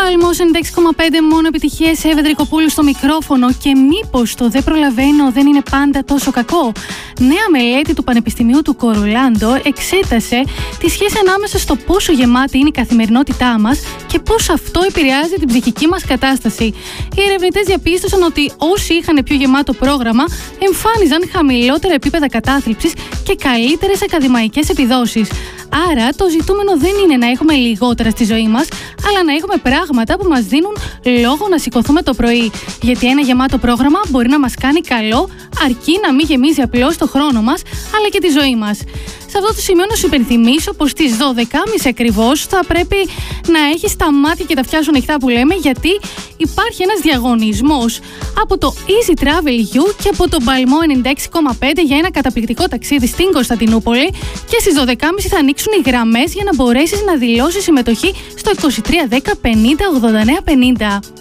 Άλμος 96,5 μόνο επιτυχίες, Εύα Τρικοπούλου στο μικρόφωνο. Και μήπως το «Δεν προλαβαίνω» δεν είναι πάντα τόσο κακό? Νέα μελέτη του Πανεπιστημίου του Κορολάντο εξέτασε τη σχέση ανάμεσα στο πόσο γεμάτη είναι η καθημερινότητά μας και πώς αυτό επηρεάζει την ψυχική μας κατάσταση. Οι ερευνητές διαπίστωσαν ότι όσοι είχαν πιο γεμάτο πρόγραμμα εμφάνιζαν χαμηλότερα επίπεδα κατάθλιψης και καλύτερες ακαδημαϊκές επιδόσεις. Άρα το ζητούμενο δεν είναι να έχουμε λιγότερα στη ζωή μας, αλλά να έχουμε πράγματα που μας δίνουν λόγο να σηκωθούμε το πρωί. Γιατί ένα γεμάτο πρόγραμμα μπορεί να μας κάνει καλό, αρκεί να μην γεμίζει απλώς το χρόνο μας, αλλά και τη ζωή μας. Σε αυτό το σημείο να σου υπενθυμίσω πως στις 12.30 ακριβώς θα πρέπει να έχεις τα μάτια και τα αυτιά σου ανοιχτά που λέμε, γιατί υπάρχει ένας διαγωνισμός από το Easy Travel You και από το Balmo 96,5 για ένα καταπληκτικό ταξίδι στην Κωνσταντινούπολη, και στις 12.30 θα ανοίξουν οι γραμμές για να μπορέσεις να δηλώσεις συμμετοχή στο 2310 50 89 50.